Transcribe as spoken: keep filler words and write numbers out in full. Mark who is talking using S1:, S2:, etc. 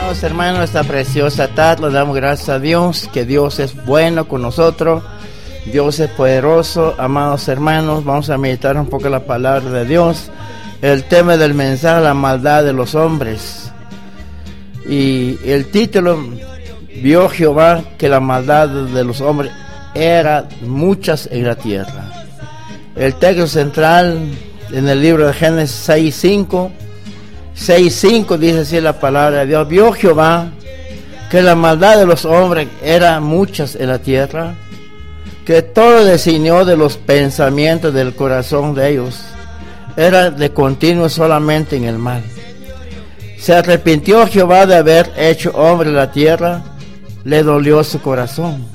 S1: Amados hermanos, esta preciosa tarde le damos gracias a Dios, que Dios es bueno con nosotros, Dios es poderoso. Amados hermanos, vamos a meditar un poco la palabra de Dios. El tema del mensaje, la maldad de los hombres. Y el título, vio Jehová que la maldad de los hombres era muchas en la tierra. El texto central en el libro de Génesis seis cinco, seis cinco dice así la palabra de Dios: vio Jehová que la maldad de los hombres era muchas en la tierra, que todo el designio de los pensamientos del corazón de ellos era de continuo solamente en el mal. Se arrepintió Jehová de haber hecho hombre en la tierra, le dolió su corazón.